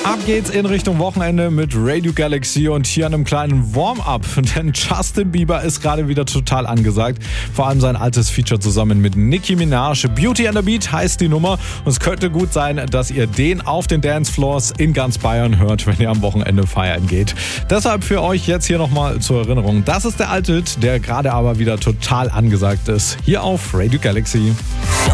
Ab geht's in Richtung Wochenende mit Radio Galaxy und hier einem kleinen Warm-up, denn Justin Bieber ist gerade wieder total angesagt. Vor allem sein altes Feature zusammen mit Nicki Minaj. Beauty and the Beat heißt die Nummer und es könnte gut sein, dass ihr den auf den Dancefloors in ganz Bayern hört, wenn ihr am Wochenende feiern geht. Deshalb für euch jetzt hier nochmal zur Erinnerung. Das ist der alte Hit, der gerade aber wieder total angesagt ist. Hier auf Radio Galaxy.